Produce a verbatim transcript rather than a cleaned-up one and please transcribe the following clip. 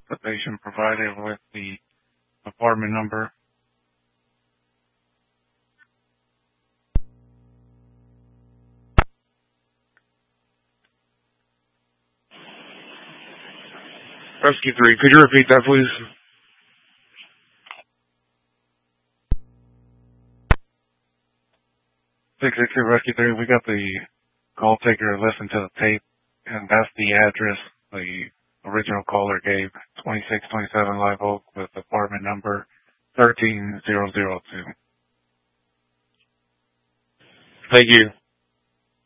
the patient provided with the apartment number. Rescue three, could you repeat that, please? six six two Rescue three, we got the call taker listen to the tape, and that's the address the original caller gave, twenty-six twenty-seven Live Oak with apartment number thirteen thousand two. Thank you.